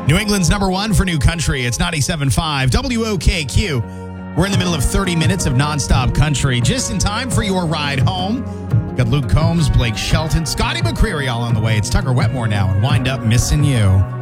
New England's number one for new country. It's 97.5 WOKQ. We're in the middle of 30 minutes of nonstop country, just in time for your ride home. Got Luke Combs, Blake Shelton, Scotty McCreery all on the way. It's Tucker Wetmore now and Wind Up Missing You.